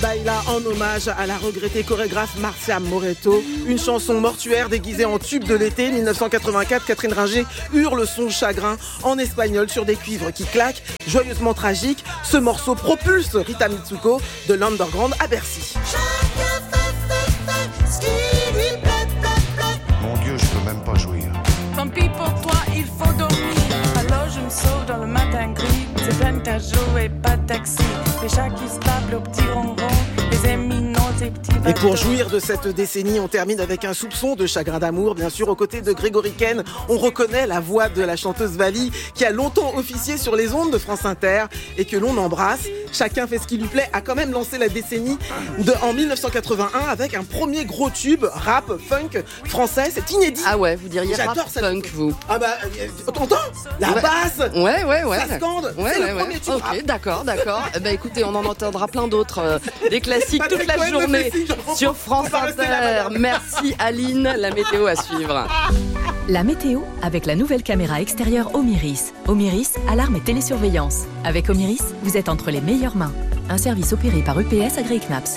Baila en hommage à la regrettée chorégraphe Marcia Moretto. Une chanson mortuaire déguisée en tube de l'été 1984. Catherine Ringer hurle son chagrin en espagnol sur des cuivres qui claquent. Joyeusement tragique, ce morceau propulse Rita Mitsuko de l'underground à Bercy. Mon Dieu, je peux même pas jouir. Tant pis pour toi, il faut dormir. Alors je me sauve dans le matin gris. C'est plein de jour et pas de taxi. Les chats qui se tapent au petit ronron. Les éminents et petits bateaux. Et pour jouir de cette décennie, on termine avec un soupçon de chagrin d'amour. Bien sûr, aux côtés de Grégory Ken, on reconnaît la voix de la chanteuse Vali qui a longtemps officié sur les ondes de France Inter et que l'on embrasse. Chacun fait ce qui lui plaît, a quand même lancé la décennie en 1981 avec un premier gros tube rap funk français. C'est inédit. Ah ouais, vous diriez J'adore rap cette funk, vous. Ah bah, t'entends la basse. Ouais. Ça scande. Ouais, C'est le premier tube rap. Ok, d'accord. Bah écoutez, on en entendra plein d'autres, des classiques toute la journée sur France Inter. Merci Aline, la météo à suivre. La météo avec la nouvelle caméra extérieure Omiris. Omiris, alarme et télésurveillance. Avec Omiris, vous êtes entre les meilleures mains. Un service opéré par UPS AgriKnaps.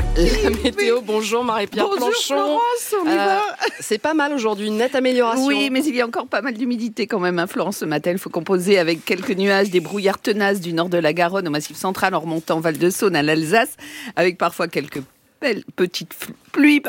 La météo, bonjour Marie-Pierre Bonjour Planchon. Florence, on y va. C'est pas mal aujourd'hui, une nette amélioration. Oui, mais il y a encore pas mal d'humidité quand même, Florence, ce matin. Il faut composer avec quelques nuages, des brouillards tenaces du nord de la Garonne au Massif central en remontant Val-de-Saône à l'Alsace, avec parfois quelques petites pluies,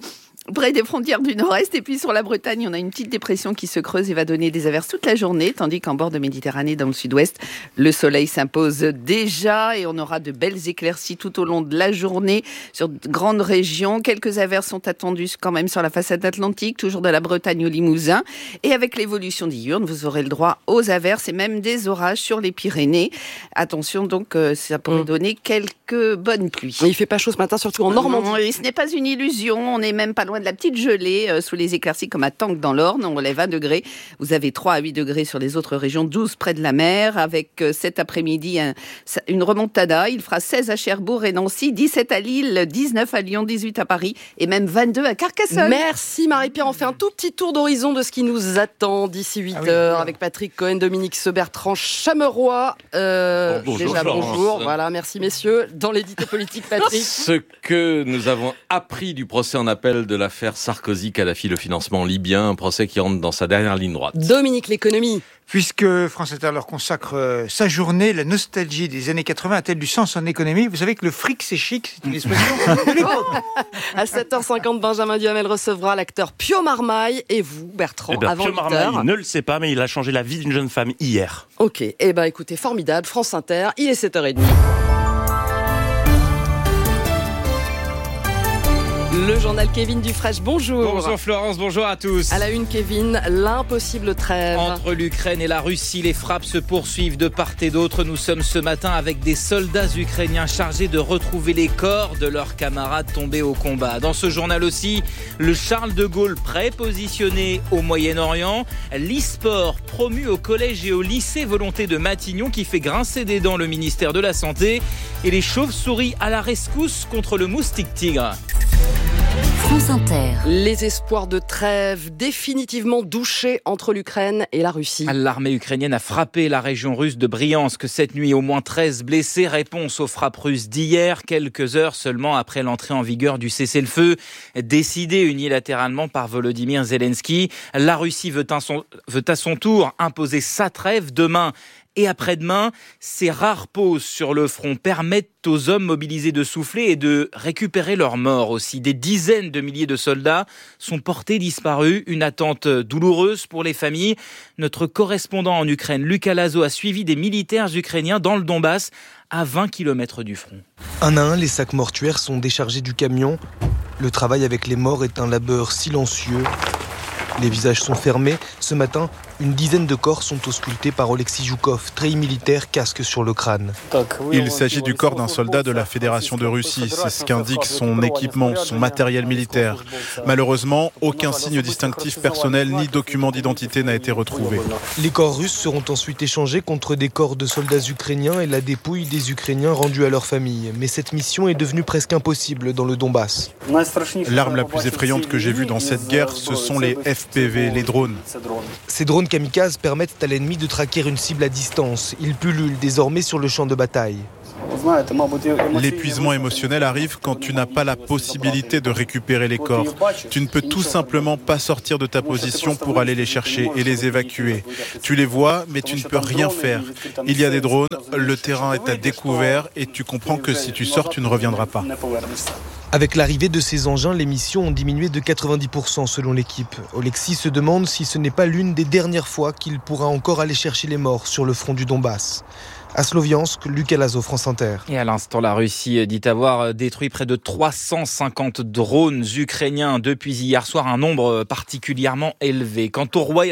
près des frontières du nord-est. Et puis sur la Bretagne, on a une petite dépression qui se creuse et va donner des averses toute la journée, tandis qu'en bord de Méditerranée, dans le sud-ouest, le soleil s'impose déjà et on aura de belles éclaircies tout au long de la journée sur de grandes régions. Quelques averses sont attendues quand même sur la façade atlantique, toujours de la Bretagne au Limousin. Et avec l'évolution diurne, vous aurez le droit aux averses et même des orages sur les Pyrénées. Attention donc, ça pourrait donner quelques bonnes pluies. Mais il fait pas chaud ce matin, surtout en Normandie. Oui, ce n'est pas une illusion, on n'est même pas loin de la petite gelée sous les éclaircies comme à Tanques dans l'Orne. On relève 20 degrés. Vous avez 3 à 8 degrés sur les autres régions, 12 près de la mer. Avec cet après-midi une remontada. Il fera 16 à Cherbourg et Nancy, 17 à Lille, 19 à Lyon, 18 à Paris et même 22 à Carcassonne. Merci Marie-Pierre. On fait un tout petit tour d'horizon de ce qui nous attend d'ici 8 heures avec Patrick Cohen, Dominique Sebertrand, Chameroy. Bonjour. Voilà, merci messieurs. Dans l'édito politique, Patrick. Ce que nous avons appris du procès en appel de l'affaire Sarkozy-Kadhafi, le financement libyen, un procès qui rentre dans sa dernière ligne droite. Dominique, l'économie. Puisque France Inter leur consacre sa journée, la nostalgie des années 80 a-t-elle du sens en économie ? Vous savez que le fric c'est chic, c'est une expression. À 7h50, Benjamin Duhamel recevra l'acteur Pio Marmaille et vous, Bertrand, avant 8h. Pio Marmaille ne le sait pas, mais il a changé la vie d'une jeune femme hier. Ok, écoutez, formidable, France Inter, il est 7h30. Le journal Kevin Dufresne, bonjour. Bonjour Florence, bonjour à tous. À la une, Kevin, l'impossible trêve. Entre l'Ukraine et la Russie, les frappes se poursuivent de part et d'autre. Nous sommes ce matin avec des soldats ukrainiens chargés de retrouver les corps de leurs camarades tombés au combat. Dans ce journal aussi, le Charles de Gaulle prépositionné au Moyen-Orient, l'e-sport promu au collège et au lycée Volonté de Matignon qui fait grincer des dents le ministère de la Santé et les chauves-souris à la rescousse contre le moustique tigre. France Inter. Les espoirs de trêve définitivement douchés entre l'Ukraine et la Russie. L'armée ukrainienne a frappé la région russe de Briansk cette nuit. Au moins 13 blessés. Réponse aux frappes russes d'hier, quelques heures seulement après l'entrée en vigueur du cessez-le-feu décidé unilatéralement par Volodymyr Zelensky. La Russie veut à son tour imposer sa trêve demain et après-demain. Ces rares pauses sur le front permettent aux hommes mobilisés de souffler et de récupérer leurs morts aussi. Des dizaines de milliers de soldats sont portés disparus. Une attente douloureuse pour les familles. Notre correspondant en Ukraine, Lucas Lazo, a suivi des militaires ukrainiens dans le Donbass à 20 km du front. Un à un, les sacs mortuaires sont déchargés du camion. Le travail avec les morts est un labeur silencieux. Les visages sont fermés. Ce matin, une dizaine de corps sont auscultés par Oleksiy Joukov, treillis militaire, casque sur le crâne. Il s'agit du corps d'un soldat de la Fédération de Russie. C'est ce qu'indique son équipement, son matériel militaire. Malheureusement, aucun signe distinctif personnel ni document d'identité n'a été retrouvé. Les corps russes seront ensuite échangés contre des corps de soldats ukrainiens et la dépouille des Ukrainiens rendus à leur famille. Mais cette mission est devenue presque impossible dans le Donbass. L'arme la plus effrayante que j'ai vue dans cette guerre, ce sont les FPV, les drones. Ces drones kamikazes permettent à l'ennemi de traquer une cible à distance. Ils pullulent désormais sur le champ de bataille. L'épuisement émotionnel arrive quand tu n'as pas la possibilité de récupérer les corps. Tu ne peux tout simplement pas sortir de ta position pour aller les chercher et les évacuer. Tu les vois, mais tu ne peux rien faire. Il y a des drones, le terrain est à découvert et tu comprends que si tu sors, tu ne reviendras pas. Avec l'arrivée de ces engins, les missions ont diminué de 90% selon l'équipe. Oleksiy se demande si ce n'est pas l'une des dernières fois qu'il pourra encore aller chercher les morts sur le front du Donbass. À Sloviansk, Lucas Lazo, France Inter. Et à l'instant, la Russie dit avoir détruit près de 350 drones ukrainiens depuis hier soir, un nombre particulièrement élevé. Quant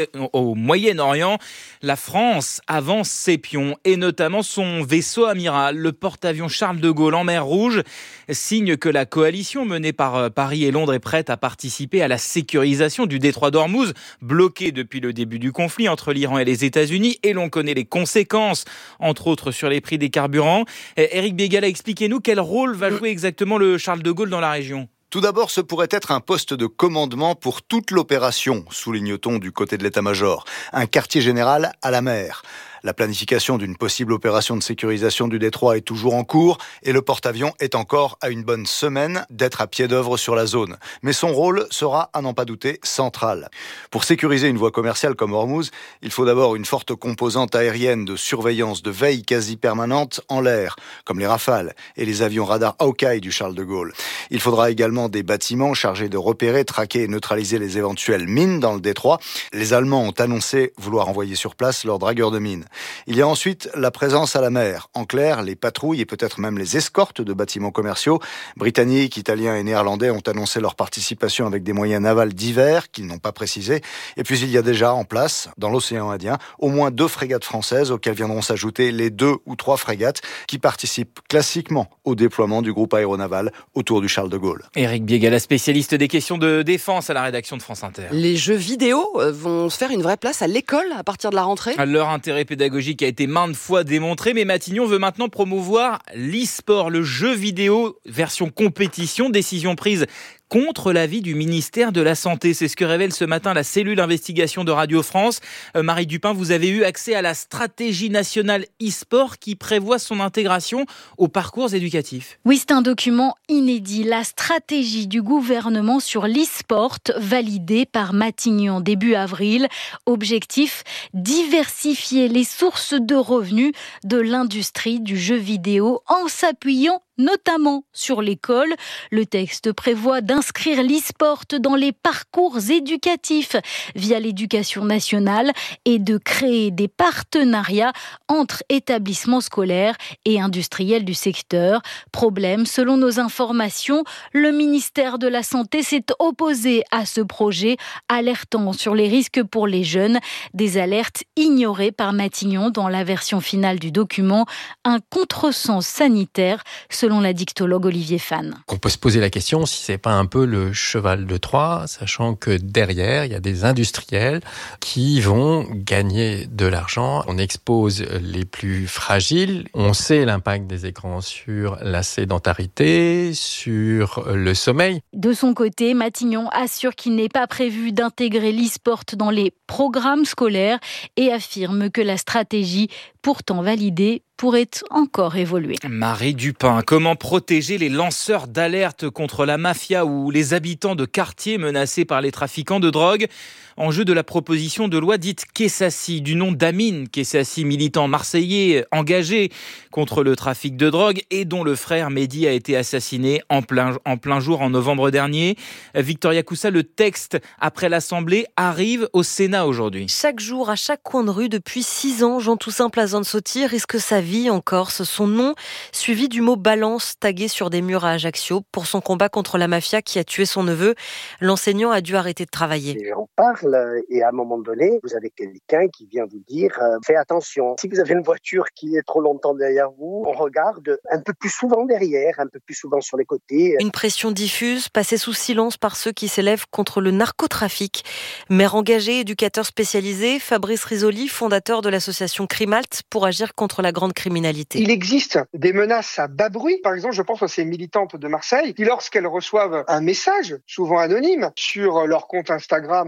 au Moyen-Orient, la France avance ses pions et notamment son vaisseau amiral, le porte-avions Charles de Gaulle en mer Rouge, signe que la coalition menée par Paris et Londres est prête à participer à la sécurisation du détroit d'Ormuz, bloqué depuis le début du conflit entre l'Iran et les États-Unis, et l'on connaît les conséquences, entre autres sur les prix des carburants. Éric Bégala, expliquez-nous quel rôle va jouer exactement le Charles de Gaulle dans la région. Tout d'abord, ce pourrait être un poste de commandement pour toute l'opération, souligne-t-on du côté de l'état-major. Un quartier général à la mer. La planification d'une possible opération de sécurisation du détroit est toujours en cours et le porte-avions est encore à une bonne semaine d'être à pied d'œuvre sur la zone. Mais son rôle sera, à n'en pas douter, central. Pour sécuriser une voie commerciale comme Ormuz, il faut d'abord une forte composante aérienne de surveillance, de veille quasi permanente en l'air, comme les Rafales et les avions radar Hawkeye du Charles de Gaulle. Il faudra également des bâtiments chargés de repérer, traquer et neutraliser les éventuelles mines dans le détroit. Les Allemands ont annoncé vouloir envoyer sur place leurs dragueurs de mines. Il y a ensuite la présence à la mer. En clair, les patrouilles et peut-être même les escortes de bâtiments commerciaux. Britanniques, Italiens et Néerlandais ont annoncé leur participation avec des moyens navals divers qu'ils n'ont pas précisés. Et puis il y a déjà en place, dans l'océan Indien, au moins 2 frégates françaises auxquelles viendront s'ajouter les 2 ou 3 frégates qui participent classiquement au déploiement du groupe aéronaval autour du Charles de Gaulle. Éric Bégala, spécialiste des questions de défense à la rédaction de France Inter. Les jeux vidéo vont se faire une vraie place à l'école à partir de la rentrée ? Leur intérêt pédagogique a été maintes fois démontré, mais Matignon veut maintenant promouvoir l'e-sport, le jeu vidéo version compétition, décision prise contre l'avis du ministère de la Santé. C'est ce que révèle ce matin la cellule investigation de Radio France. Marie Dupin, vous avez eu accès à la stratégie nationale e-sport qui prévoit son intégration aux parcours éducatifs. Oui, c'est un document inédit. La stratégie du gouvernement sur l'e-sport validée par Matignon début avril. Objectif, diversifier les sources de revenus de l'industrie du jeu vidéo en s'appuyant notamment sur l'école. Le texte prévoit d'inscrire l'e-sport dans les parcours éducatifs via l'éducation nationale et de créer des partenariats entre établissements scolaires et industriels du secteur. Problème, selon nos informations, le ministère de la Santé s'est opposé à ce projet, alertant sur les risques pour les jeunes. Des alertes ignorées par Matignon dans la version finale du document. Un contresens sanitaire, selon la dictologue Olivier Fan. On peut se poser la question si c'est pas un peu le cheval de Troie, sachant que derrière, il y a des industriels qui vont gagner de l'argent. On expose les plus fragiles. On sait l'impact des écrans sur la sédentarité, sur le sommeil. De son côté, Matignon assure qu'il n'est pas prévu d'intégrer l'e-sport dans les programmes scolaires et affirme que la stratégie, pourtant validée, pourrait encore évoluer. Marie Dupin, comment protéger les lanceurs d'alerte contre la mafia ou les habitants de quartiers menacés par les trafiquants de drogue ? Enjeu de la proposition de loi dite Kessassi, du nom d'Amine Kessassi, militant marseillais engagé contre le trafic de drogue et dont le frère Mehdi a été assassiné en plein jour en novembre dernier. Victoria Coussa, le texte après l'Assemblée arrive au Sénat aujourd'hui. Chaque jour, à chaque coin de rue, depuis 6 ans, Jean-Toussaint Plaisance-Sautier risque sa vie en Corse. Son nom, suivi du mot balance, tagué sur des murs à Ajaccio pour son combat contre la mafia qui a tué son neveu. L'enseignant a dû arrêter de travailler. Les gens parlent et à un moment donné, vous avez quelqu'un qui vient vous dire fais attention. Si vous avez une voiture qui est trop longtemps derrière vous, on regarde un peu plus souvent derrière, un peu plus souvent sur les côtés. Une pression diffuse, passée sous silence par ceux qui s'élèvent contre le narcotrafic. Maire engagé, éducateur spécialisé, Fabrice Risoli, fondateur de l'association Crimalt pour agir contre la grande criminalité. Il existe des menaces à bas bruit. Par exemple, je pense à ces militantes de Marseille qui, lorsqu'elles reçoivent un message, souvent anonyme, sur leur compte Instagram, elles ne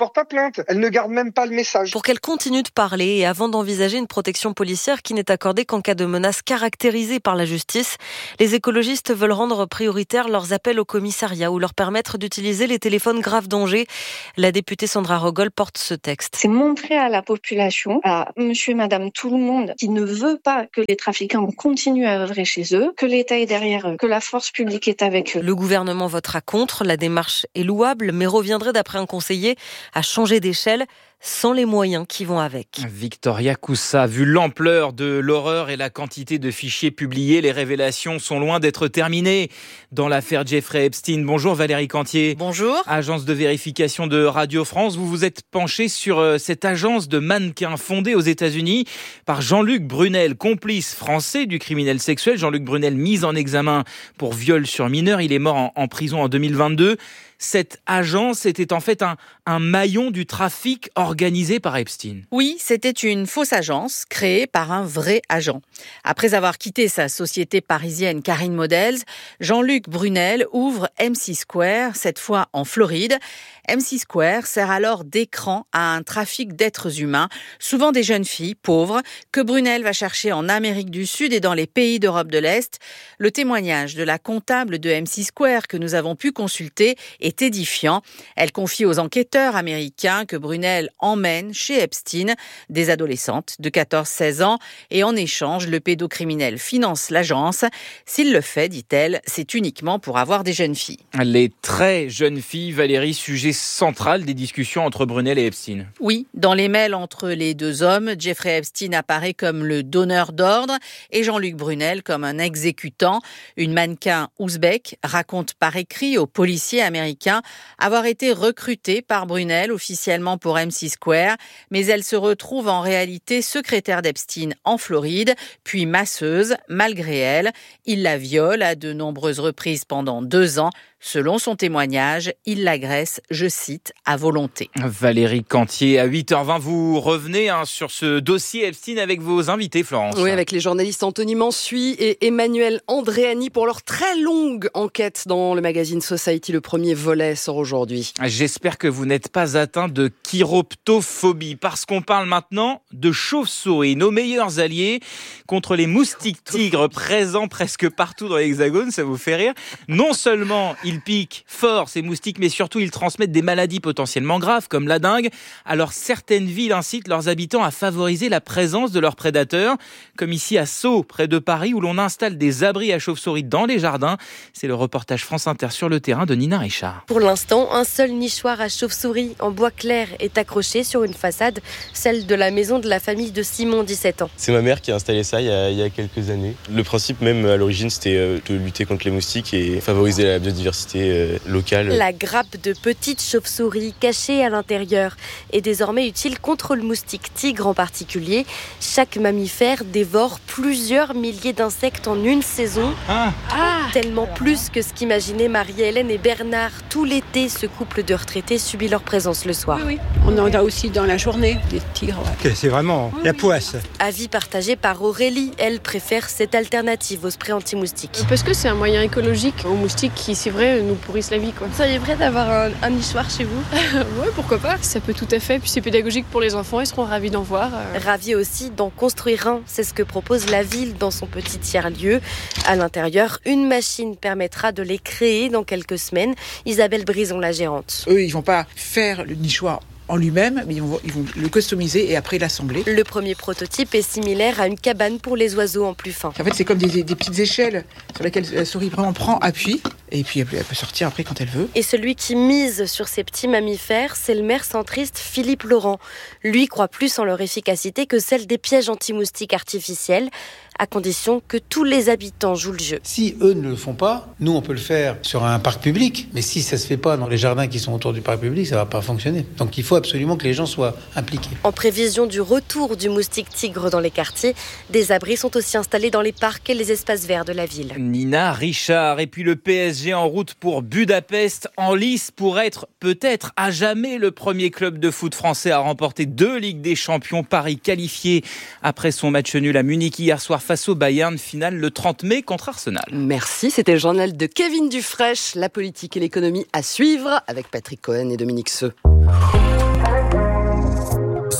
porte pas plainte. Elle ne garde même pas le message. Pour qu'elle continue de parler et avant d'envisager une protection policière qui n'est accordée qu'en cas de menace caractérisée par la justice, les écologistes veulent rendre prioritaires leurs appels au commissariat ou leur permettre d'utiliser les téléphones grave danger. La députée Sandra Rogol porte ce texte. C'est montrer à la population, à monsieur et madame tout le monde, qui ne veut pas que les trafiquants continuent à œuvrer chez eux, que l'État est derrière eux, que la force publique est avec eux. Le gouvernement votera contre. La démarche est louable, mais reviendrait d'après un conseiller à changer d'échelle sans les moyens qui vont avec. Victoria Coussa, vu l'ampleur de l'horreur et la quantité de fichiers publiés, les révélations sont loin d'être terminées dans l'affaire Jeffrey Epstein. Bonjour Valérie Cantier. Bonjour. Agence de vérification de Radio France. Vous vous êtes penchée sur cette agence de mannequins fondée aux États-Unis par Jean-Luc Brunel, complice français du criminel sexuel. Jean-Luc Brunel, mis en examen pour viol sur mineur. Il est mort en prison en 2022. Cette agence était en fait un maillon du trafic organisé par Epstein. Oui, c'était une fausse agence créée par un vrai agent. Après avoir quitté sa société parisienne Karine Models, Jean-Luc Brunel ouvre MC Square, cette fois en Floride. MC Square sert alors d'écran à un trafic d'êtres humains, souvent des jeunes filles pauvres, que Brunel va chercher en Amérique du Sud et dans les pays d'Europe de l'Est. Le témoignage de la comptable de MC Square que nous avons pu consulter est édifiant. Elle confie aux enquêteurs américains que Brunel emmène chez Epstein des adolescentes de 14-16 ans et en échange, le pédocriminel finance l'agence. S'il le fait, dit-elle, c'est uniquement pour avoir des jeunes filles. Les très jeunes filles, Valérie, sujet central des discussions entre Brunel et Epstein. Oui, dans les mails entre les deux hommes, Jeffrey Epstein apparaît comme le donneur d'ordre et Jean-Luc Brunel comme un exécutant. Une mannequin ouzbek raconte par écrit aux policiers américains avoir été recrutée par Brunel officiellement pour MC Square, mais elle se retrouve en réalité secrétaire d'Epstein en Floride, puis masseuse malgré elle. Il la viole à de nombreuses reprises pendant 2 ans. Selon son témoignage, il l'agresse, je cite, à volonté. Valérie Cantier, à 8h20, vous revenez sur ce dossier Epstein avec vos invités, Florence. Oui, avec les journalistes Anthony Mansuy et Emmanuel Andréani pour leur très longue enquête dans le magazine Society. Le premier volet sort aujourd'hui. J'espère que vous n'êtes pas atteint de chiroptophobie, parce qu'on parle maintenant de chauves-souris, nos meilleurs alliés contre les moustiques tigres présents presque partout dans l'Hexagone. Ça vous fait rire? Non seulement ils piquent fort ces moustiques, mais surtout ils transmettent des maladies potentiellement graves comme la dengue. Alors certaines villes incitent leurs habitants à favoriser la présence de leurs prédateurs, comme ici à Sceaux, près de Paris, où l'on installe des abris à chauves-souris dans les jardins. C'est le reportage France Inter sur le terrain de Nina Richard. Pour l'instant, un seul nichoir à chauves-souris en bois clair est accroché sur une façade, celle de la maison de la famille de Simon, 17 ans. C'est ma mère qui a installé ça il y a quelques années. Le principe même à l'origine, c'était de lutter contre les moustiques et favoriser la biodiversité locale. La grappe de petites chauves-souris cachées à l'intérieur est désormais utile contre le moustique tigre en particulier. Chaque mammifère dévore plusieurs milliers d'insectes en une saison. Tellement plus que ce qu'imaginaient Marie-Hélène et Bernard. Tout l'été, ce couple de retraités subit leur présence le soir. Oui. On en a aussi dans la journée, des tigres. Ouais. C'est vraiment la poisse. Avis partagé par Aurélie. Elle préfère cette alternative au spray anti-moustique. Parce que c'est un moyen écologique aux moustiques qui, c'est vrai, nous pourrissent la vie, quoi. Vous seriez prête d'avoir un nichoir chez vous? Ouais, pourquoi pas. Ça peut tout à fait. Puis c'est pédagogique pour les enfants, ils seront ravis d'en voir. Ravis aussi d'en construire un. C'est ce que propose la ville dans son petit tiers-lieu. À l'intérieur, une machine permettra de les créer dans quelques semaines. Isabelle Brison, la gérante. Eux, ils vont pas faire le nichoir en lui-même, mais ils vont le customiser et après l'assembler. Le premier prototype est similaire à une cabane pour les oiseaux en plus fin. En fait, c'est comme des petites échelles sur lesquelles la souris vraiment prend appui et puis elle peut sortir après quand elle veut. Et celui qui mise sur ces petits mammifères, c'est le maire centriste Philippe Laurent. Lui croit plus en leur efficacité que celle des pièges anti-moustiques artificiels, à condition que tous les habitants jouent le jeu. Si eux ne le font pas, nous on peut le faire sur un parc public, mais si ça se fait pas dans les jardins qui sont autour du parc public, ça va pas fonctionner. Donc il faut absolument que les gens soient impliqués. En prévision du retour du moustique tigre dans les quartiers, des abris sont aussi installés dans les parcs et les espaces verts de la ville. Nina Richard, et puis le PSG en route pour Budapest, en lice pour être peut-être à jamais le premier club de foot français à remporter 2 Ligues des Champions. Paris qualifié après son match nul à Munich hier soir face au Bayern, finale le 30 mai contre Arsenal. Merci, c'était le journal de Kevin Dufraîche, la politique et l'économie à suivre avec Patrick Cohen et Dominique Seux.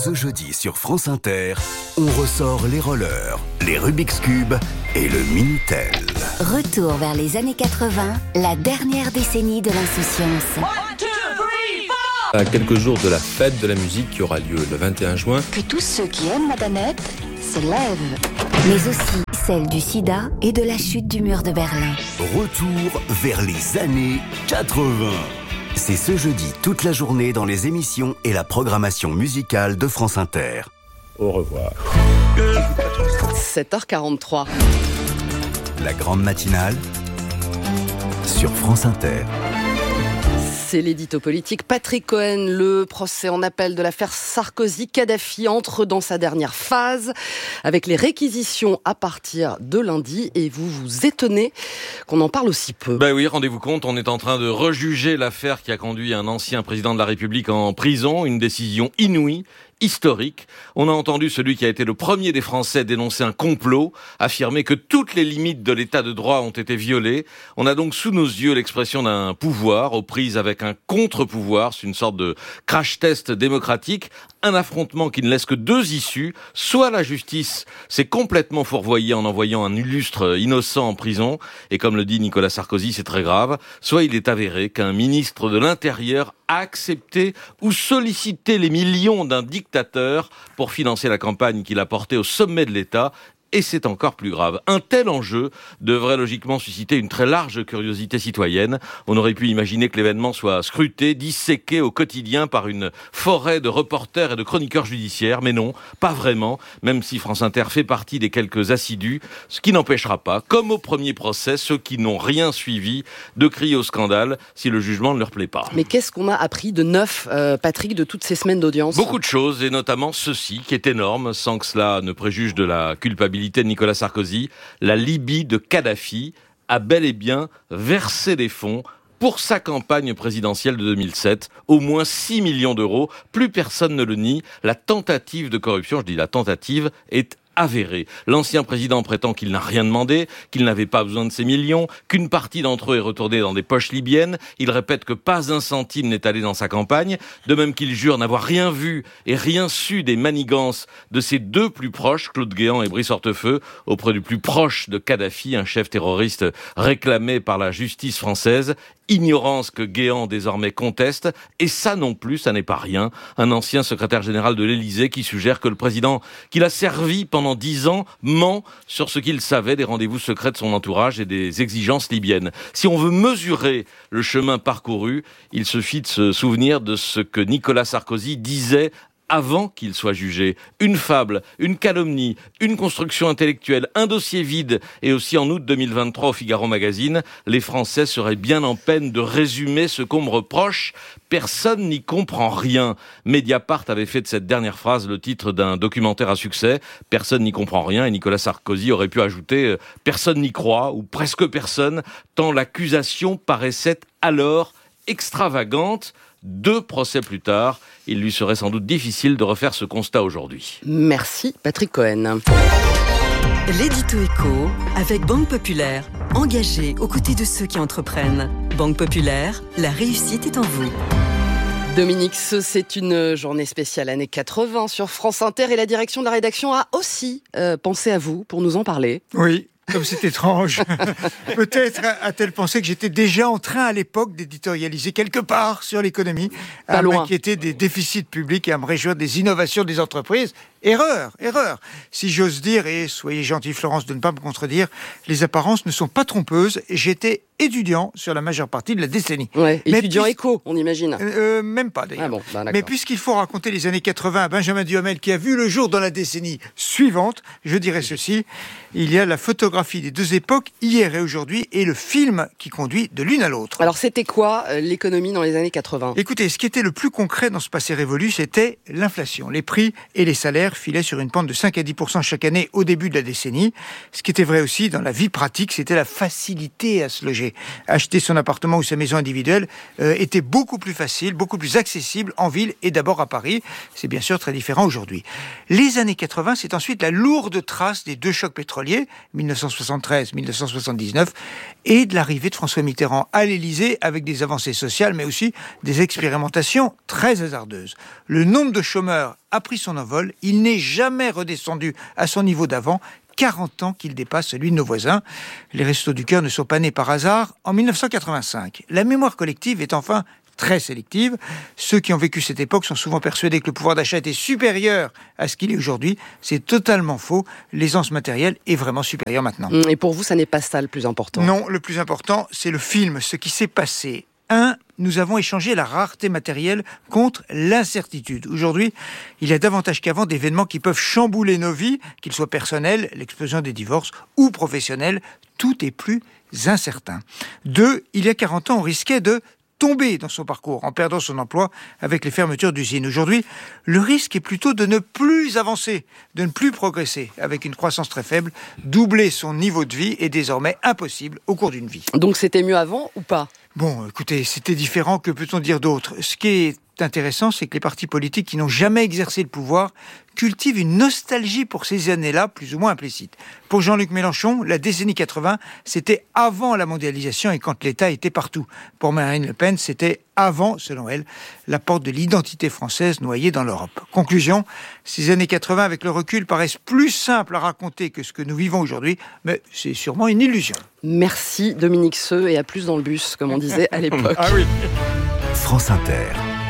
Ce jeudi sur France Inter, on ressort les rollers, les Rubik's Cube et le Minitel. Retour vers les années 80, la dernière décennie de l'insouciance. À quelques jours de la fête de la musique qui aura lieu le 21 juin. Que tous ceux qui aiment la planète s'élèvent. Mais aussi celle du sida et de la chute du mur de Berlin. Retour vers les années 80. C'est ce jeudi toute la journée dans les émissions et la programmation musicale de France Inter. Au revoir. 7h43. La grande matinale sur France Inter. C'est l'édito politique. Patrick Cohen, le procès en appel de l'affaire Sarkozy-Kadhafi entre dans sa dernière phase avec les réquisitions à partir de lundi. Et vous vous étonnez qu'on en parle aussi peu. Ben oui, rendez-vous compte, on est en train de rejuger l'affaire qui a conduit un ancien président de la République en prison. Une décision inouïe, historique. On a entendu celui qui a été le premier des Français dénoncer un complot, affirmer que toutes les limites de l'état de droit ont été violées. On a donc sous nos yeux l'expression d'un pouvoir aux prises avec un contre-pouvoir. C'est une sorte de crash test démocratique. Un affrontement qui ne laisse que deux issues. Soit la justice s'est complètement fourvoyée en envoyant un illustre innocent en prison, et comme le dit Nicolas Sarkozy, c'est très grave. Soit il est avéré qu'un ministre de l'Intérieur a accepté ou sollicité les millions d'un dictateur pour financer la campagne qu'il a portée au sommet de l'État. Et c'est encore plus grave. Un tel enjeu devrait logiquement susciter une très large curiosité citoyenne. On aurait pu imaginer que l'événement soit scruté, disséqué au quotidien par une forêt de reporters et de chroniqueurs judiciaires. Mais non, pas vraiment, même si France Inter fait partie des quelques assidus, ce qui n'empêchera pas, comme au premier procès, ceux qui n'ont rien suivi, de crier au scandale si le jugement ne leur plaît pas. Mais qu'est-ce qu'on a appris de neuf, Patrick, de toutes ces semaines d'audience ? Beaucoup de choses, et notamment ceci, qui est énorme, sans que cela ne préjuge de la culpabilité de Nicolas Sarkozy. La Libye de Kadhafi a bel et bien versé des fonds pour sa campagne présidentielle de 2007, au moins 6 millions d'euros. Plus personne ne le nie. La tentative de corruption, je dis la tentative, est avéré. L'ancien président prétend qu'il n'a rien demandé, qu'il n'avait pas besoin de ces millions, qu'une partie d'entre eux est retournée dans des poches libyennes. Il répète que pas un centime n'est allé dans sa campagne, de même qu'il jure n'avoir rien vu et rien su des manigances de ses deux plus proches, Claude Guéant et Brice Hortefeux, auprès du plus proche de Kadhafi, un chef terroriste réclamé par la justice française. Ignorance que Guéant désormais conteste, et ça non plus, ça n'est pas rien. Un ancien secrétaire général de l'Élysée qui suggère que le président qu'il a servi pendant 10 ans ment sur ce qu'il savait des rendez-vous secrets de son entourage et des exigences libyennes. Si on veut mesurer le chemin parcouru, il suffit de se souvenir de ce que Nicolas Sarkozy disait avant qu'il soit jugé. Une fable, une calomnie, une construction intellectuelle, un dossier vide. Et aussi en août 2023 au Figaro Magazine, les Français seraient bien en peine de résumer ce qu'on me reproche. Personne n'y comprend rien. Mediapart avait fait de cette dernière phrase le titre d'un documentaire à succès. Personne n'y comprend rien. Et Nicolas Sarkozy aurait pu ajouter « Personne n'y croit » ou « Presque personne », tant l'accusation paraissait alors extravagante. 2 procès plus tard, il lui serait sans doute difficile de refaire ce constat aujourd'hui. Merci Patrick Cohen. L'édito éco avec Banque Populaire, engagée aux côtés de ceux qui entreprennent. Banque Populaire, la réussite est en vous. Dominique, c'est une journée spéciale années 80 sur France Inter et la direction de la rédaction a aussi pensé à vous pour nous en parler. Oui. Comme c'est étrange. Peut-être a-t-elle pensé que j'étais déjà en train à l'époque d'éditorialiser quelque part sur l'économie, à m'inquiéter des déficits publics et à me réjouir des innovations des entreprises. Erreur. Si j'ose dire, et soyez gentil Florence de ne pas me contredire, les apparences ne sont pas trompeuses. J'étais étudiant sur la majeure partie de la décennie. Ouais, étudiant éco, on imagine. Même pas d'ailleurs. Ah bon, bah, mais puisqu'il faut raconter les années 80 à Benjamin Duhamel qui a vu le jour dans la décennie suivante, je dirais ceci, il y a la photographie des deux époques, hier et aujourd'hui, et le film qui conduit de l'une à l'autre. Alors c'était quoi l'économie dans les années 80 ? Écoutez, ce qui était le plus concret dans ce passé révolu, c'était l'inflation. Les prix et les salaires filaient sur une pente de 5 à 10% chaque année au début de la décennie. Ce qui était vrai aussi dans la vie pratique, c'était la facilité à se loger. voulait acheter son appartement ou sa maison individuelle était beaucoup plus facile, beaucoup plus accessible en ville et d'abord à Paris. C'est bien sûr très différent aujourd'hui. Les années 80, c'est ensuite la lourde trace des deux chocs pétroliers, 1973-1979, et de l'arrivée de François Mitterrand à l'Élysée avec des avancées sociales, mais aussi des expérimentations très hasardeuses. Le nombre de chômeurs a pris son envol, il n'est jamais redescendu à son niveau d'avant, 40 ans qu'il dépasse celui de nos voisins. Les Restos du Cœur ne sont pas nés par hasard. En 1985, la mémoire collective est enfin très sélective. Ceux qui ont vécu cette époque sont souvent persuadés que le pouvoir d'achat était supérieur à ce qu'il est aujourd'hui. C'est totalement faux. L'aisance matérielle est vraiment supérieure maintenant. Et pour vous, ça n'est pas ça le plus important? Non, le plus important, c'est le film, ce qui s'est passé. Nous avons échangé la rareté matérielle contre l'incertitude. Aujourd'hui, il y a davantage qu'avant d'événements qui peuvent chambouler nos vies, qu'ils soient personnels, l'explosion des divorces, ou professionnels. Tout est plus incertain. 2, il y a 40 ans, on risquait de tomber dans son parcours en perdant son emploi avec les fermetures d'usines. Aujourd'hui, le risque est plutôt de ne plus avancer, de ne plus progresser. Avec une croissance très faible, doubler son niveau de vie est désormais impossible au cours d'une vie. Donc c'était mieux avant ou pas? Bon, écoutez, c'était différent, que peut-on dire d'autre? Ce qui est intéressant, c'est que les partis politiques qui n'ont jamais exercé le pouvoir cultivent une nostalgie pour ces années-là, plus ou moins implicite. Pour Jean-Luc Mélenchon, la décennie 80, c'était avant la mondialisation et quand l'État était partout. Pour Marine Le Pen, c'était avant, selon elle, la porte de l'identité française noyée dans l'Europe. Conclusion, ces années 80, avec le recul, paraissent plus simples à raconter que ce que nous vivons aujourd'hui, mais c'est sûrement une illusion. Merci Dominique Seux, et à plus dans le bus, comme on disait à l'époque. Ah oui. France Inter.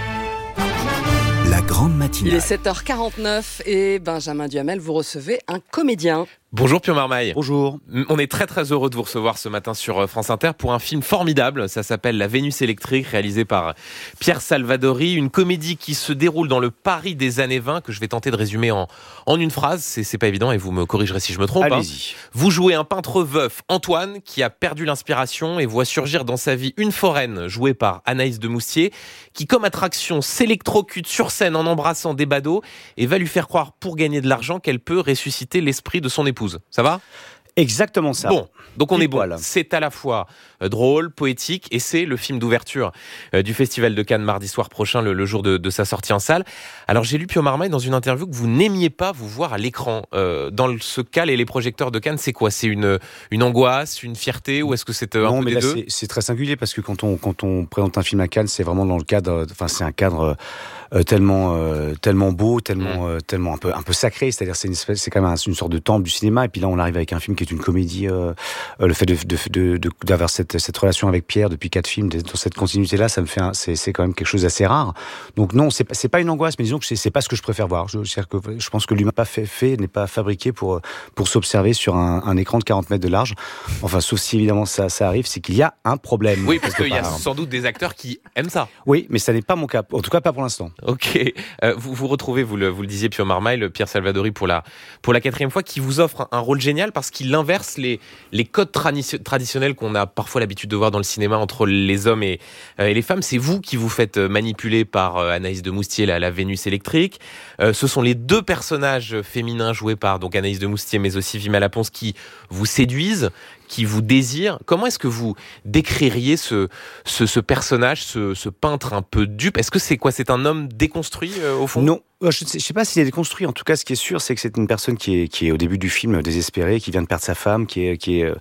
La grande matinale. Il est 7h49 et Benjamin Duhamel, vous recevez un comédien. Bonjour Pio Marmaille. Bonjour. On est très très heureux de vous recevoir ce matin sur France Inter pour un film formidable. Ça s'appelle La Vénus électrique, réalisé par Pierre Salvadori. Une comédie qui se déroule dans le Paris des années 20, que je vais tenter de résumer en une phrase. C'est pas évident et vous me corrigerez si je me trompe. Allez-y. Vous jouez un peintre veuf, Antoine, qui a perdu l'inspiration et voit surgir dans sa vie une foraine, jouée par Anaïs de Moustier, qui comme attraction s'électrocute sur scène en embrassant des badauds et va lui faire croire pour gagner de l'argent qu'elle peut ressusciter l'esprit de son épouse. Ça va ? Exactement ça. Bon, donc on est bon. Voilà. C'est à la fois drôle, poétique, et c'est le film d'ouverture du Festival de Cannes mardi soir prochain, le jour de sa sortie en salle. Alors j'ai lu Pio Marmaille dans une interview que vous n'aimiez pas vous voir à l'écran. Dans ce cas, les projecteurs de Cannes, c'est quoi ? C'est une angoisse, une fierté, ou est-ce que c'est un peu des deux ? C'est très singulier parce que quand on présente un film à Cannes, c'est vraiment dans le cadre. Enfin, c'est un cadre tellement beau, tellement un peu sacré. C'est-à-dire c'est quand même une sorte de temple du cinéma. Et puis là, on arrive avec un film qui est une comédie. Le fait d'avoir cette relation avec Pierre depuis 4 films, dans cette continuité-là, c'est quand même quelque chose d'assez rare. Donc non, c'est pas une angoisse, mais disons que c'est pas ce que je préfère voir. Je pense que l'humain n'est pas fabriqué pour s'observer sur un écran de 40 mètres de large. Enfin, sauf si évidemment ça arrive, c'est qu'il y a un problème. Oui, parce qu'il y a sans doute des acteurs qui aiment ça. Oui, mais ça n'est pas mon cas. En tout cas, pas pour l'instant. Ok. Vous retrouvez, vous le disiez, Pio Marmaille, Pierre Salvadori pour la 4e fois, qui vous offre un rôle génial parce qu'il inverse les codes traditionnels qu'on a parfois l'habitude de voir dans le cinéma entre les hommes et les femmes. C'est vous qui vous faites manipuler par Anaïs de Moustier, la Vénus électrique. Ce sont les 2 personnages féminins joués par donc Anaïs de Moustier, mais aussi Vima Laponce, qui vous séduisent, qui vous désirent. Comment est-ce que vous décririez ce personnage, ce peintre un peu dupe ? Est-ce que c'est quoi ? C'est un homme déconstruit au fond ? Non. Je ne sais pas s'il est déconstruit. En tout cas, ce qui est sûr, c'est que c'est une personne qui est au début du film désespérée, qui vient de perdre sa femme, qui est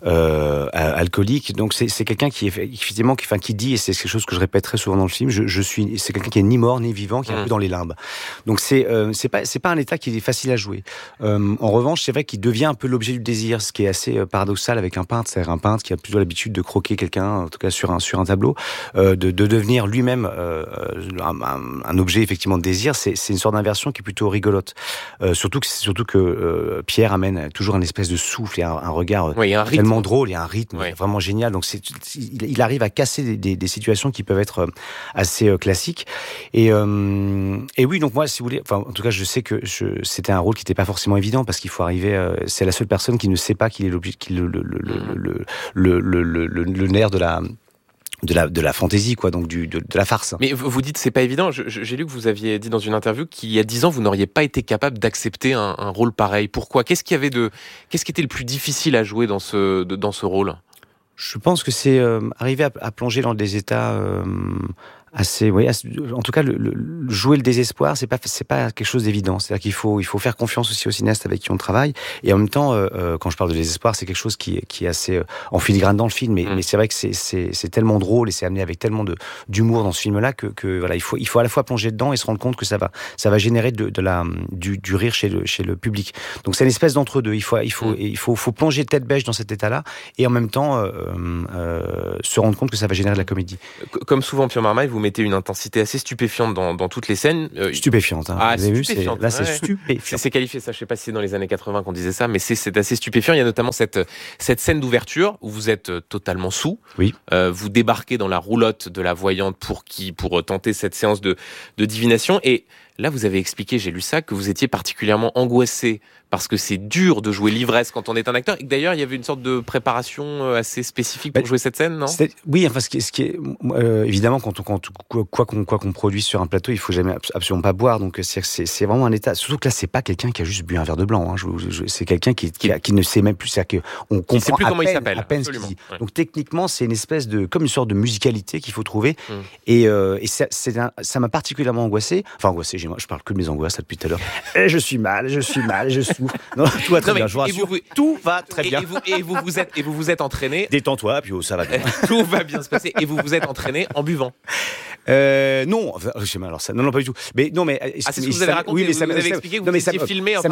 alcoolique. Donc c'est quelqu'un qui effectivement qui dit, et c'est quelque chose que je répète très souvent dans le film, c'est quelqu'un qui est ni mort ni vivant, qui est un peu dans les limbes. Donc c'est pas un état qui est facile à jouer. En revanche, c'est vrai qu'il devient un peu l'objet du désir, ce qui est assez paradoxal avec un peintre. C'est-à-dire un peintre qui a plutôt l'habitude de croquer quelqu'un, en tout cas sur un tableau, de devenir lui-même un objet effectivement de désir. C'est une sorte d'inversion qui est plutôt rigolote. Surtout que Pierre amène toujours un espèce de souffle et un regard tellement drôle et un rythme vraiment génial. Donc il arrive à casser des situations qui peuvent être assez classiques. Et oui, donc moi, si vous voulez, enfin en tout cas, je sais que c'était un rôle qui n'était pas forcément évident parce qu'il faut arriver. C'est la seule personne qui ne sait pas qu'il est le nerf de la fantaisie, quoi, donc de la farce. Mais vous dites c'est pas évident. J'ai lu que vous aviez dit dans une interview qu'il y a 10 ans vous n'auriez pas été capable d'accepter un rôle pareil. Pourquoi ? Qu'est-ce qui était le plus difficile à jouer dans ce rôle ? Je pense que c'est arriver à plonger dans des états assez, en tout cas, jouer le désespoir, c'est pas quelque chose d'évident. C'est-à-dire qu'il faut faire confiance aussi aux cinéastes avec qui on travaille. Et en même temps, quand je parle de désespoir, c'est quelque chose qui est assez en filigrane dans le film. Mais c'est vrai que c'est tellement drôle et c'est amené avec tellement d'humour dans ce film-là que voilà, il faut à la fois plonger dedans et se rendre compte que ça va générer du rire chez le public. Donc c'est une espèce d'entre-deux. Il faut plonger tête bêche dans cet état-là et en même temps se rendre compte que ça va générer de la comédie. Comme souvent, Pio Marmaille, vous mettez une intensité assez stupéfiante dans toutes les scènes. Stupéfiante, hein. Vous avez vu, c'est stupéfiant. C'est qualifié, ça, je sais pas si c'est dans les années 80 qu'on disait ça, mais c'est assez stupéfiant. Il y a notamment cette scène d'ouverture où vous êtes totalement sous. Oui. Vous débarquez dans la roulotte de la voyante pour tenter cette séance de divination. Et là, vous avez expliqué, j'ai lu ça, que vous étiez particulièrement angoissé parce que c'est dur de jouer l'ivresse quand on est un acteur. Et que d'ailleurs, il y avait une sorte de préparation assez spécifique pour jouer cette scène, non ? Oui, enfin, ce qui est évidemment, quoi qu'on produise sur un plateau, il faut jamais absolument pas boire. Donc c'est vraiment un état. Surtout que là, c'est pas quelqu'un qui a juste bu un verre de blanc. Hein. C'est quelqu'un qui ne sait même plus. C'est-à-dire qu'on comprend à peine ce qu'il dit. Ouais. Donc techniquement, c'est comme une sorte de musicalité qu'il faut trouver. Et ça m'a particulièrement angoissé. Enfin angoissé. Je parle que de mes angoisses là, depuis tout à l'heure. Et je suis mal, je souffre. Non, tout va très bien, je vous rassure. Tout va très bien. Et vous vous êtes entraîné. Détends-toi, puis ça va bien. Tout va bien se passer. Et vous vous êtes entraîné en buvant. Non, alors ça, non, pas du tout. Mais non, mais c'est ce que vous avez raconté. Oui, mais vous avez expliqué que vous étiez filmé. Ça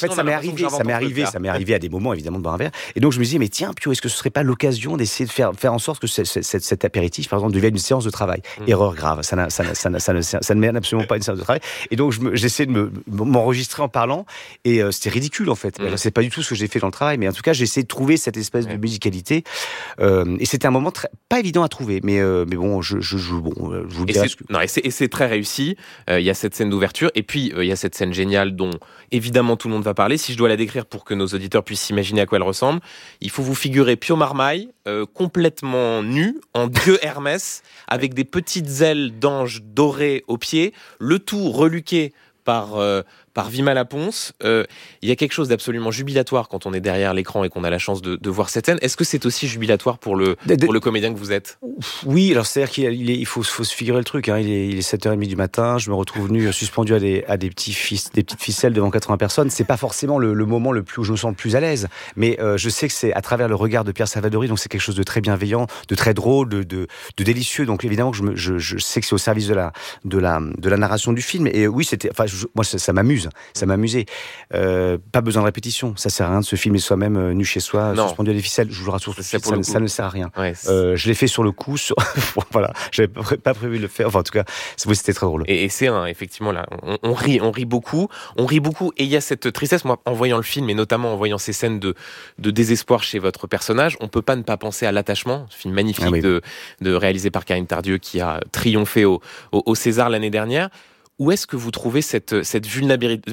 m'est arrivé à des moments évidemment de boire un verre. Et donc je me disais, mais tiens, Pio, est-ce que ce serait pas l'occasion d'essayer de faire en sorte que cet apéritif, par exemple, devienne une séance de travail. Erreur grave. Ça ne mène absolument pas à une séance de travail. Et donc j'essaie de m'enregistrer en parlant. Et c'était ridicule en fait. C'est pas du tout ce que j'ai fait dans le travail, mais en tout cas j'ai essayé de trouver cette espèce de musicalité. Et c'était un moment pas évident à trouver, mais bon, je vous dirai. Et c'est très réussi. Il y a cette scène d'ouverture, et puis il y a cette scène géniale dont évidemment tout le monde va parler. Si je dois la décrire pour que nos auditeurs puissent s'imaginer à quoi elle ressemble, il faut vous figurer Pio Marmaille complètement nu, en dieu Hermès, avec des petites ailes d'ange dorées aux pieds, le tout reluqué par Vima Laponce. Il y a quelque chose d'absolument jubilatoire quand on est derrière l'écran et qu'on a la chance de voir cette scène. Est-ce que c'est aussi jubilatoire pour le comédien que vous êtes ? Oui, alors c'est-à-dire qu'il faut se figurer le truc. Hein. Il est 7h30 du matin, je me retrouve nu, suspendu à des petites ficelles devant 80 personnes. C'est pas forcément le moment où je me sens le plus à l'aise, mais je sais que c'est à travers le regard de Pierre Salvadori, donc c'est quelque chose de très bienveillant, de très drôle, de délicieux. Donc évidemment que je sais que c'est au service de la narration du film. Et oui, moi ça m'amuse. Ça m'amusait. Pas besoin de répétition. Ça sert à rien de se filmer soi-même nu chez soi, suspendu à des ficelles. Je vous rassure, ça ne sert à rien. Ouais, je l'ai fait sur le coup. Voilà, j'avais pas prévu de le faire. Enfin, en tout cas, c'était très drôle. Et c'est effectivement là, on rit beaucoup. Et il y a cette tristesse. Moi, en voyant le film et notamment en voyant ces scènes de désespoir chez votre personnage, on peut pas ne pas penser à L'Attachement, ce film magnifique réalisé par Karine Tardieu qui a triomphé au César l'année dernière. Où est-ce que vous trouvez cette vulnérabilité ?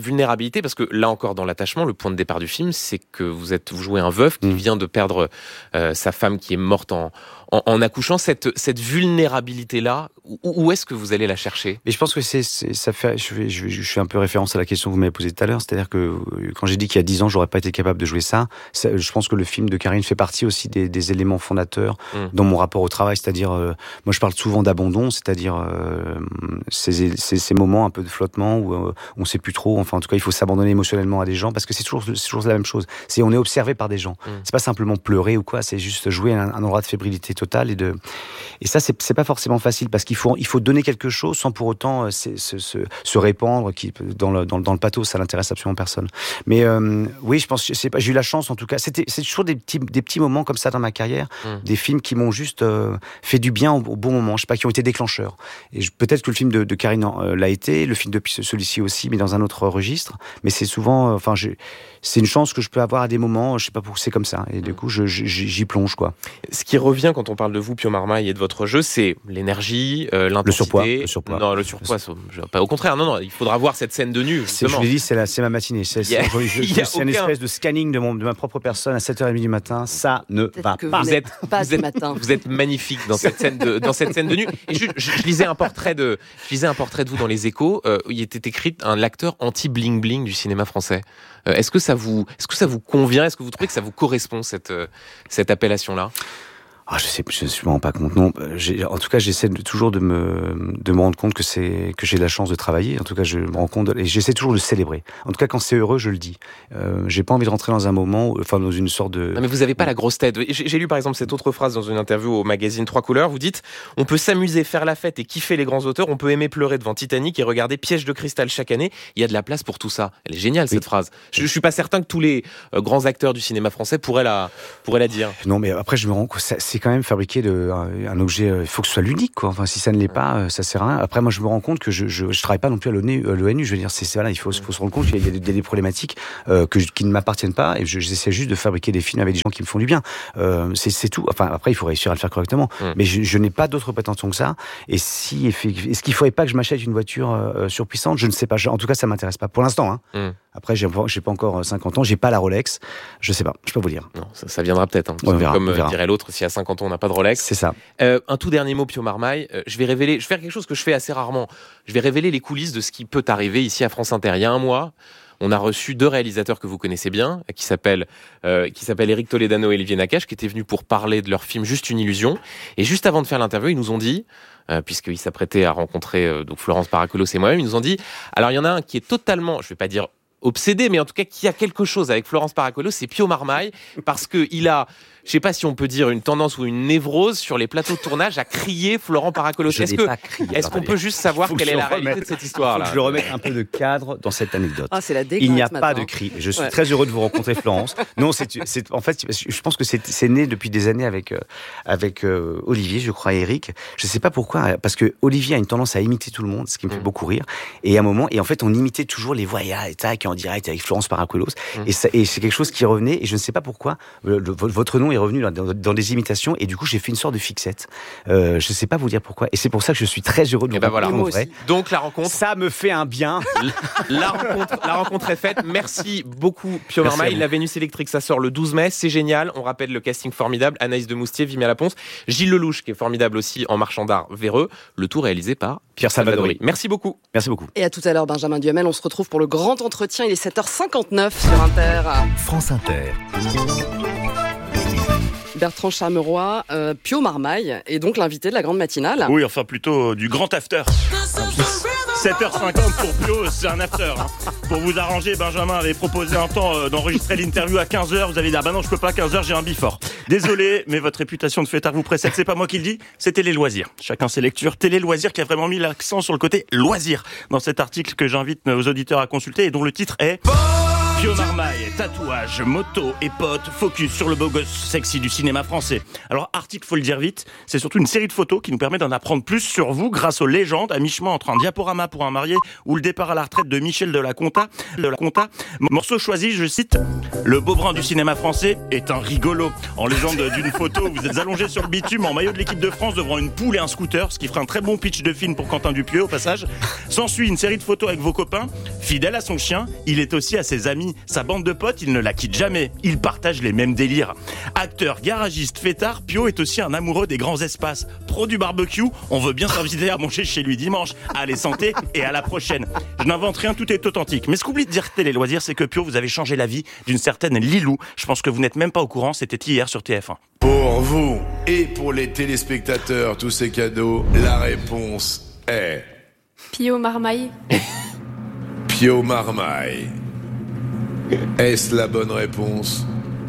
Parce que là encore, dans L'Attachement, le point de départ du film, c'est que vous jouez un veuf qui vient de perdre sa femme qui est morte en accouchant. Cette vulnérabilité-là, où est-ce que vous allez la chercher ? Mais je pense que je fais un peu référence à la question que vous m'avez posée tout à l'heure. C'est-à-dire que quand j'ai dit qu'il y a 10 ans, j'aurais pas été capable de jouer ça, je pense que le film de Karine fait partie aussi des éléments fondateurs dans mon rapport au travail. C'est-à-dire, moi je parle souvent d'abandon, c'est-à-dire ces moments un peu de flottement où on sait plus trop. Enfin, en tout cas, il faut s'abandonner émotionnellement à des gens parce que c'est toujours la même chose. On est observé par des gens. C'est pas simplement pleurer ou quoi. C'est juste jouer un endroit de fébrilité totale et ça, c'est pas forcément facile parce qu'il faut donner quelque chose sans pour autant se répandre. Dans le pathos, ça n'intéresse absolument personne. Mais oui, je pense, j'ai eu la chance en tout cas. C'est toujours des petits moments comme ça dans ma carrière, des films qui m'ont juste fait du bien au bon moment. Je sais pas, qui ont été déclencheurs. Et peut-être que le film de Karine l'a été. Le film de celui-ci aussi, mais dans un autre registre. Mais c'est souvent, c'est une chance que je peux avoir à des moments. Je sais pas pourquoi c'est comme ça. Et du coup, j'y plonge quoi. Ce qui revient quand on parle de vous, Pio Marmaille, et de votre jeu, c'est l'énergie, l'intensité. Le surpoids. Non, le surpoids. Pas au contraire. Non, il faudra voir cette scène de nu. Je l'ai dit, c'est ma matinée. C'est une espèce de scanning de ma propre personne à 7h30 du matin. Ça ne va pas. Vous êtes magnifique dans cette scène de nu. Et je lisais un portrait de vous dans les Échos. Il était écrit l'acteur anti-bling-bling du cinéma français. Est-ce que ça vous convient ? Est-ce que vous trouvez que ça vous correspond cette appellation-là ? Je ne me rends pas compte. Non, en tout cas, j'essaie toujours de me rendre compte que j'ai la chance de travailler. En tout cas, je me rends compte et j'essaie toujours de célébrer. En tout cas, quand c'est heureux, je le dis. J'ai pas envie de rentrer dans un moment, dans une sorte de. Non, mais vous avez pas la grosse tête. J'ai lu par exemple cette autre phrase dans une interview au magazine 3 Couleurs. Vous dites: on peut s'amuser, faire la fête et kiffer les grands auteurs. On peut aimer pleurer devant Titanic et regarder Piège de cristal chaque année. Il y a de la place pour tout ça. Elle est géniale cette phrase. Je suis pas certain que tous les grands acteurs du cinéma français pourraient la dire. Non, mais après, je me rends compte, c'est quand même fabriquer un objet. Il faut que ce soit l'unique, quoi. Enfin, si ça ne l'est pas, ça sert à rien. Après, moi, je me rends compte que je travaille pas non plus à l'ONU. Je veux dire, voilà, il faut se rendre compte qu'il y a des problématiques qui ne m'appartiennent pas, et j'essaie juste de fabriquer des films avec des gens qui me font du bien. C'est tout. Enfin, après, il faut réussir à le faire correctement. Mais je n'ai pas d'autres prétentions que ça. Et est-ce qu'il faudrait pas que je m'achète une voiture surpuissante? Je ne sais pas. En tout cas, ça m'intéresse pas pour l'instant. Après, j'ai pas encore 50 ans. J'ai pas la Rolex. Je sais pas. Je peux pas vous dire. Non, ça viendra peut-être. On verra. Dirait l'autre, si à 50 ans on n'a pas de Rolex. C'est ça. Un tout dernier mot, Pio Marmaille. Je vais faire quelque chose que je fais assez rarement. Je vais révéler les coulisses de ce qui peut arriver ici à France Inter. Il y a un mois, on a reçu 2 réalisateurs que vous connaissez bien, qui s'appellent Éric Toledano et Olivier Nakache, qui étaient venus pour parler de leur film Juste une illusion. Et juste avant de faire l'interview, ils nous ont dit, puisqu'ils s'apprêtaient à rencontrer donc Florence Paracuelos et moi-même, ils nous ont dit, alors il y en a un qui est totalement, je vais pas dire obsédé, mais en tout cas qui a quelque chose avec Florence Paracuelos, c'est Pio Marmaille, parce que il a, je sais pas si on peut dire une tendance ou une névrose sur les plateaux de tournage à crier Florent Paracuelos. Est-ce qu'on peut juste savoir quelle est la réalité de cette histoire là? Je le remette un peu de cadre dans cette anecdote. C'est la dégueulasse. Il n'y a pas de cri. Je suis très heureux de vous rencontrer, Florence. Non, en fait, je pense que c'est né depuis des années avec Olivier, je crois, et Eric. Je sais pas pourquoi, parce que Olivier a une tendance à imiter tout le monde, ce qui me fait beaucoup rire. Et à un moment, en fait, on imitait toujours les voyages et tac, en direct avec Florence Paracuelos. Et c'est quelque chose qui revenait. Et je ne sais pas pourquoi votre nom est revenu dans des imitations, et du coup j'ai fait une sorte de fixette. Je sais pas vous dire pourquoi, et c'est pour ça que je suis très heureux de vous rencontrer en vrai. Donc la rencontre, ça me fait un bien. la rencontre est faite. Merci beaucoup Pio Marmaille. La Vénus électrique, ça sort le 12 mai, c'est génial. On rappelle le casting formidable: Anaïs de Moustier, Vimia Laponce, Gilles Lelouch qui est formidable aussi en Marchand d'art véreux, le tout réalisé par Pierre Salvadori. Merci beaucoup. Merci beaucoup. Et à tout à l'heure, Benjamin Duhamel. On se retrouve pour le grand entretien. Il est 7h59 sur Inter. France Inter. Bertrand Chameroy, Pio Marmaille est donc l'invité de la grande matinale. Oui, enfin plutôt du grand after. 7h50 pour Pio, c'est un after. Pour vous arranger, Benjamin avait proposé un temps d'enregistrer l'interview à 15h. Vous avez dit: ah bah non, je peux pas, 15h, j'ai un before. Désolé, mais votre réputation de fêtard vous précède. C'est pas moi qui le dis, c'est Télé Loisirs. Chacun ses lectures. Télé Loisirs qui a vraiment mis l'accent sur le côté loisir dans cet article que j'invite nos auditeurs à consulter et dont le titre est Pio Marmaille, tatouage, moto et potes, focus sur le beau gosse sexy du cinéma français. Alors, article, faut le dire vite, c'est surtout une série de photos qui nous permet d'en apprendre plus sur vous grâce aux légendes à mi-chemin entre un diaporama pour un marié ou le départ à la retraite de Michel de la Conta. Morceau choisi, je cite: le beau brun du cinéma français est un rigolo. En légende d'une photo, vous êtes allongé sur le bitume en maillot de l'équipe de France devant une poule et un scooter, ce qui ferait un très bon pitch de film pour Quentin Dupieux au passage. S'ensuit une série de photos avec vos copains. Fidèle à son chien, il est aussi à ses amis. Sa bande de potes, il ne la quitte jamais. Il partage les mêmes délires. Acteur, garagiste, fêtard, Pio est aussi un amoureux des grands espaces. Pro du barbecue, on veut bien s'inviter à manger chez lui dimanche. Allez, santé et à la prochaine. Je n'invente rien, tout est authentique. Mais ce qu'oublie de dire Télé Loisirs, c'est que Pio, vous avez changé la vie d'une certaine Lilou. Je pense que vous n'êtes même pas au courant, c'était hier sur TF1. Pour vous et pour les téléspectateurs, tous ces cadeaux, la réponse est... Pio Marmaille. Pio Marmaille. Est-ce la bonne réponse?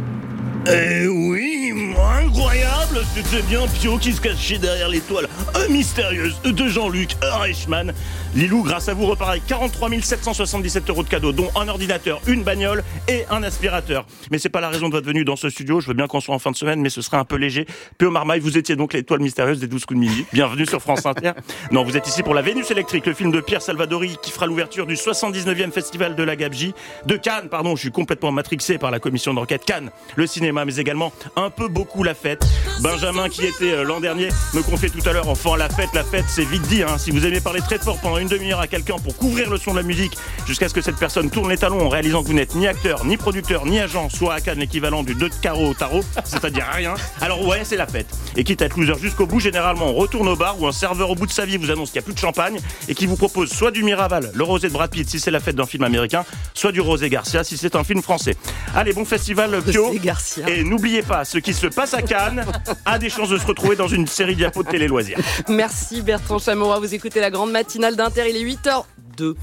Oui, incroyable, c'était bien Pio qui se cachait derrière l'étoile mystérieuse de Jean-Luc Reichmann. Lilou, grâce à vous, repart avec 43 777 € de cadeaux, dont un ordinateur, une bagnole et un aspirateur. Mais c'est pas la raison de votre venue dans ce studio, je veux bien qu'on soit en fin de semaine, mais ce serait un peu léger. Pio Marmaille, vous étiez donc l'étoile mystérieuse des 12 coups de midi. Bienvenue sur France Inter. Non, vous êtes ici pour La Vénus électrique, le film de Pierre Salvadori qui fera l'ouverture du 79e festival de la Gabegie. De Cannes, pardon, je suis complètement matrixé par la commission d'enquête Cannes. Le cinéma, mais également un peu beaucoup la fête. Benjamin, qui était l'an dernier, me confiait tout à l'heure: enfant, la fête, c'est vite dit, hein. Si vous aimez parler très fort pendant une demi-heure à quelqu'un pour couvrir le son de la musique jusqu'à ce que cette personne tourne les talons en réalisant que vous n'êtes ni acteur, ni producteur, ni agent, soit à Cannes l'équivalent du 2 de carreau au tarot, c'est-à-dire rien, alors ouais, c'est la fête. Et quitte à être loser jusqu'au bout, généralement on retourne au bar où un serveur au bout de sa vie vous annonce qu'il n'y a plus de champagne et qui vous propose soit du Miraval, le rosé de Brad Pitt si c'est la fête d'un film américain, soit du rosé Garcia si c'est un film français. Allez, bon festival Pio. Et n'oubliez pas, ce qui se passe à Cannes a des chances de se retrouver dans une série diapo de télé-loisirs. Merci Bertrand Chameroy, vous écoutez la grande matinale d'Inter, il est 8h02.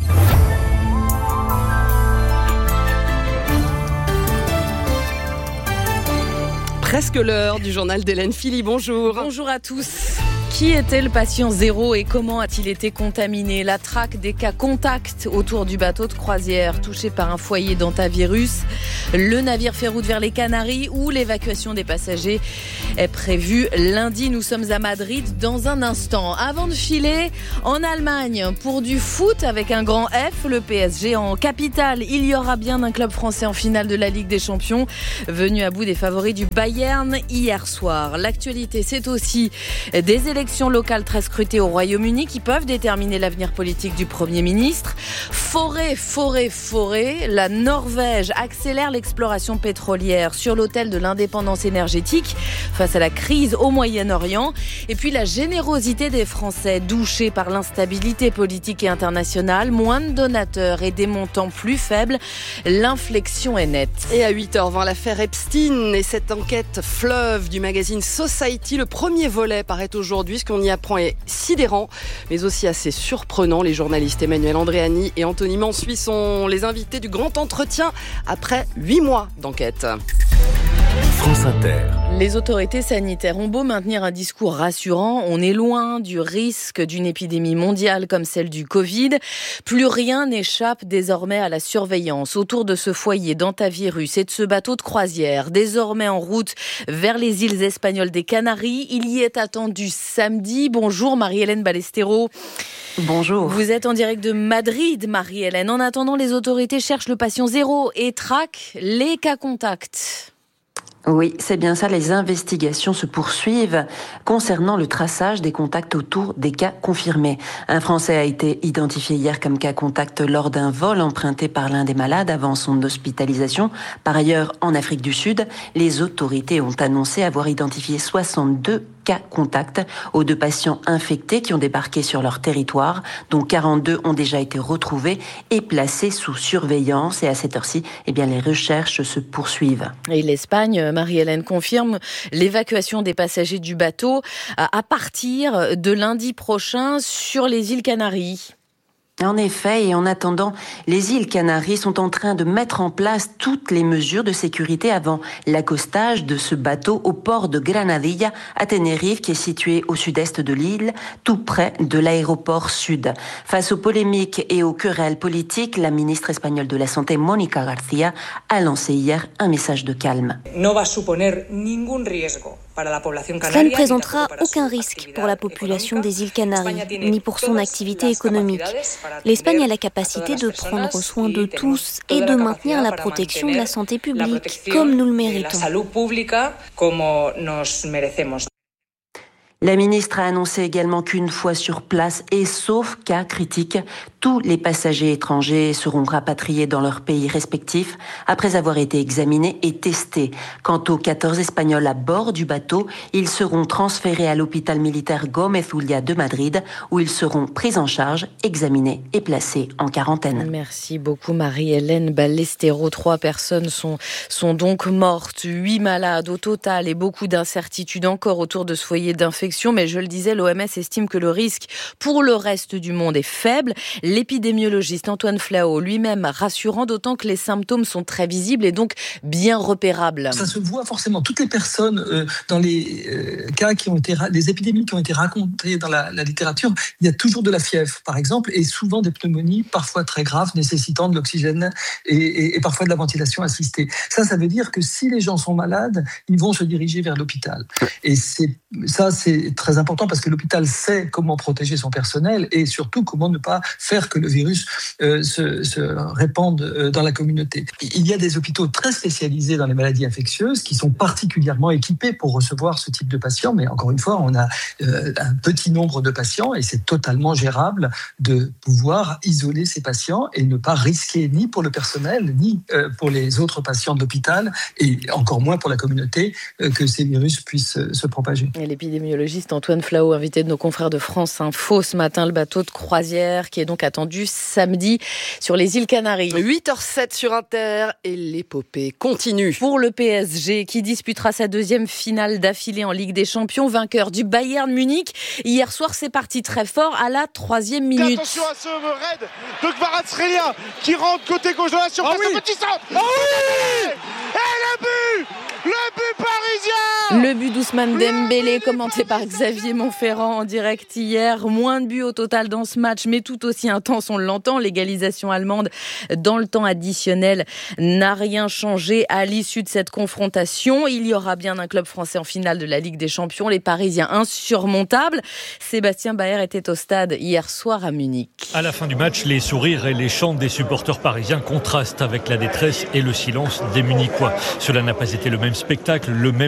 Presque l'heure du journal d'Hélène Philly, bonjour. Bonjour à tous. Qui était le patient zéro et comment a-t-il été contaminé ? La traque des cas contacts autour du bateau de croisière touché par un foyer d'hantavirus. Le navire fait route vers les Canaries où l'évacuation des passagers est prévue lundi. Nous sommes à Madrid dans un instant. Avant de filer en Allemagne pour du foot avec un grand F, le PSG en capitale. Il y aura bien un club français en finale de la Ligue des Champions, venu à bout des favoris du Bayern hier soir. L'actualité, c'est aussi des élections locales très scrutées au Royaume-Uni qui peuvent déterminer l'avenir politique du Premier ministre. Forêt. La Norvège accélère l'exploration pétrolière sur l'autel de l'indépendance énergétique face à la crise au Moyen-Orient. Et puis la générosité des Français douchés par l'instabilité politique et internationale. Moins de donateurs et des montants plus faibles. L'inflexion est nette. Et à 8h20, l'affaire Epstein et cette enquête fleuve du magazine Society. Le premier volet paraît aujourd'hui. Ce qu'on y apprend est sidérant, mais aussi assez surprenant. Les journalistes Emmanuel Andréani et Anthony Mansuy sont les invités du grand entretien après 8 mois d'enquête. France Inter. Les autorités sanitaires ont beau maintenir un discours rassurant, on est loin du risque d'une épidémie mondiale comme celle du Covid. Plus rien n'échappe désormais à la surveillance autour de ce foyer d'hantavirus et de ce bateau de croisière. Désormais en route vers les îles espagnoles des Canaries, il y est attendu samedi. Bonjour Marie-Hélène Ballesteros. Bonjour. Vous êtes en direct de Madrid, Marie-Hélène. En attendant, les autorités cherchent le patient zéro et traquent les cas contacts. Oui, c'est bien ça, les investigations se poursuivent concernant le traçage des contacts autour des cas confirmés. Un Français a été identifié hier comme cas contact lors d'un vol emprunté par l'un des malades avant son hospitalisation. Par ailleurs, en Afrique du Sud, les autorités ont annoncé avoir identifié 62 cas contacts aux 2 patients infectés qui ont débarqué sur leur territoire, dont 42 ont déjà été retrouvés et placés sous surveillance. Et à cette heure-ci, les recherches se poursuivent. Et l'Espagne, Marie-Hélène, confirme l'évacuation des passagers du bateau à partir de lundi prochain sur les îles Canaries. En effet, et en attendant, les îles Canaries sont en train de mettre en place toutes les mesures de sécurité avant l'accostage de ce bateau au port de Granadilla, à Tenerife, qui est situé au sud-est de l'île, tout près de l'aéroport sud. Face aux polémiques et aux querelles politiques, la ministre espagnole de la Santé, Mónica García, a lancé hier un message de calme. Cela ne présentera aucun risque pour la population des îles Canaries, ni pour son activité économique. L'Espagne a la capacité de prendre soin de tous et de maintenir la protection de la santé publique, comme nous le méritons. La ministre a annoncé également qu'une fois sur place et sauf cas critique, tous les passagers étrangers seront rapatriés dans leur pays respectif après avoir été examinés et testés. Quant aux 14 Espagnols à bord du bateau, ils seront transférés à l'hôpital militaire Gómez Ulla de Madrid où ils seront pris en charge, examinés et placés en quarantaine. Merci beaucoup Marie-Hélène Ballesteros. 3 personnes sont donc mortes, 8 malades au total et beaucoup d'incertitudes encore autour de ce foyer d'infection. Mais je le disais, l'OMS estime que le risque pour le reste du monde est faible. L'épidémiologiste Antoine Flahault, lui-même rassurant, d'autant que les symptômes sont très visibles et donc bien repérables. Ça se voit forcément. Toutes les personnes dans les cas qui ont été, les épidémies qui ont été racontées dans la littérature, il y a toujours de la fièvre, par exemple, et souvent des pneumonies, parfois très graves, nécessitant de l'oxygène et parfois de la ventilation assistée. Ça veut dire que si les gens sont malades, ils vont se diriger vers l'hôpital. Et c'est très important parce que l'hôpital sait comment protéger son personnel et surtout comment ne pas faire que le virus se répande dans la communauté. Il y a des hôpitaux très spécialisés dans les maladies infectieuses qui sont particulièrement équipés pour recevoir ce type de patients, mais encore une fois, on a un petit nombre de patients et c'est totalement gérable de pouvoir isoler ces patients et ne pas risquer ni pour le personnel, ni pour les autres patients de l'hôpital et encore moins pour la communauté que ces virus puissent se propager. Et l'épidémiologiste Antoine Flahault, invité de nos confrères de France Info ce matin, le bateau de croisière qui est donc à attendu samedi sur les îles Canaries. 8h07 sur Inter et l'épopée continue. Pour le PSG qui disputera sa deuxième finale d'affilée en Ligue des Champions, vainqueur du Bayern Munich. Hier soir, c'est parti très fort à la 3e minute. Attention à ce raid de Kvaratskhelia qui rentre côté gauche de la surface. Ah oui. Petit centre. Ah oui. Et le but parisien. Le but d'Ousmane Dembélé, commenté par Xavier Montferrand en direct hier. Moins de buts au total dans ce match, mais tout aussi intense, on l'entend. L'égalisation allemande dans le temps additionnel n'a rien changé à l'issue de cette confrontation. Il y aura bien un club français en finale de la Ligue des Champions, les Parisiens insurmontables. Sébastien Baer était au stade hier soir à Munich. À la fin du match, les sourires et les chants des supporters parisiens contrastent avec la détresse et le silence des Munichois. Cela n'a pas été le même spectacle, le même